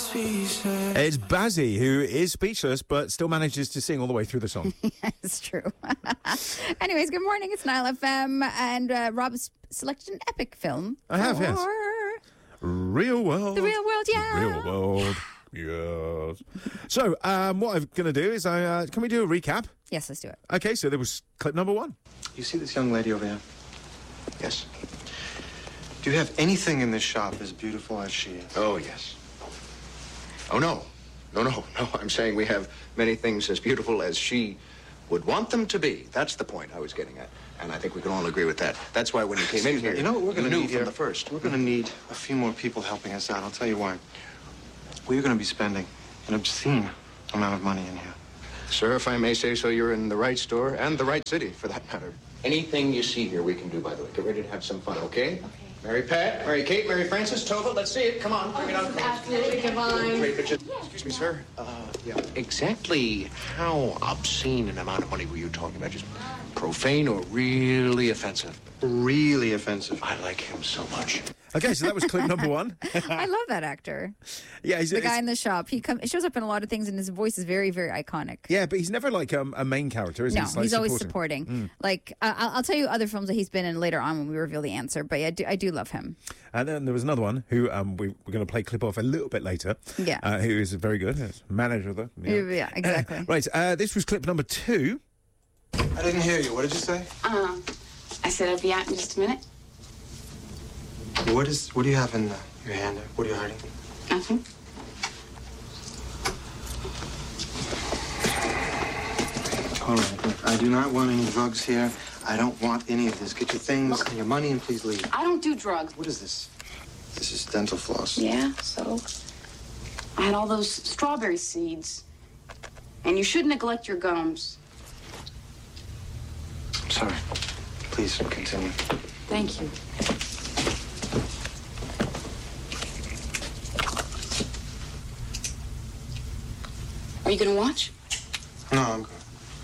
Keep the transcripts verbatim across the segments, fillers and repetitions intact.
It's Bazzy, who is speechless, but still manages to sing all the way through the song. Yeah, it's true. Anyways, good morning. It's Nile F M, and uh, Rob's selected an epic film. I have, for yes. Real world. The real world, yeah. Real world. Yes. So, um, what I'm going to do is, I uh, can we do a recap? Yes, let's do it. Okay, so there was clip number one. You see this young lady over here? Yes. Do you have anything in this shop as beautiful as she is? Oh, yes. Oh, no. No, no, no. I'm saying we have many things as beautiful as she would want them to be. That's the point I was getting at. And I think we can all agree with that. That's why when you came in here, you know what we're going to knew need from here? the first. We're going to need a few more people helping us out. I'll tell you why. We're going to be spending an obscene amount of money in here. Sir, if I may say so, you're in the right store and the right city, for that matter. Anything you see here, we can do, by the way. Get ready to have some fun, okay? Okay. Mary Pat, Mary Kate, Mary Frances, Tova, let's see it. Come on, bring it on. Absolutely divine. Great picture. Excuse me, sir. Uh, yeah. Exactly how obscene an amount of money were you talking about? Just profane or really offensive? Really offensive. I like him so much. Okay, so that was clip number one. I love that actor. Yeah, he's, The guy in the shop. He come, shows up in a lot of things, and his voice is very, very iconic. Yeah, but he's never like um, a main character, is No, he? he's, like always supporting. supporting. Mm. Like, uh, I'll, I'll tell you other films that he's been in later on when we reveal the answer, but yeah, I do, I do love him. And then there was another one who um, we, we're going to play clip off a little bit later. Yeah. Uh, who is very good. It's manager of the... Yeah, yeah exactly. Right, uh, this was clip number two. I didn't hear you. What did you say? Uh, I said I'd be out in just a minute. What is? What do you have in uh, your hand? What are you hiding? Nothing. All right, look, I do not want any drugs here. I don't want any of this. Get your things and your money and please leave. I don't do drugs. What is this? This is dental floss. Yeah, so I had all those strawberry seeds. And you should neglect your gums. I'm sorry. Please continue. Thank you. Are you gonna watch? No, I'm good.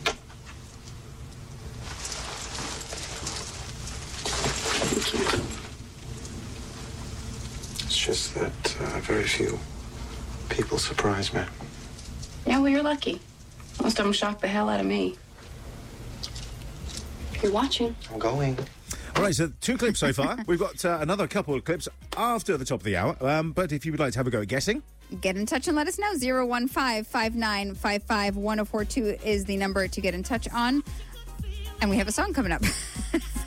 Thank you. It's just that uh, very few people surprise me. Yeah, well, you're lucky. Most of them shocked the hell out of me. You're watching. I'm going. All right, so two clips so far. We've got uh, another couple of clips after the top of the hour. Um, but if you would like to have a go at guessing... Get in touch and let us know. zero one five, five nine five five, one oh four two is the number to get in touch on. And we have a song coming up.